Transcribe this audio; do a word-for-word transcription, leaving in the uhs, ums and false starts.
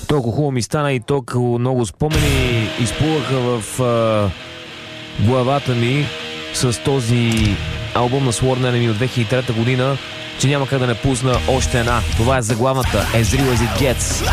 Толкова хубаво ми стана и толкова много спомени изплуваха в а, главата ми с този албум на Sworn Enemy от две хиляди и трета година, че няма как да не пусна още една. Това е заглавната As Real As It Gets.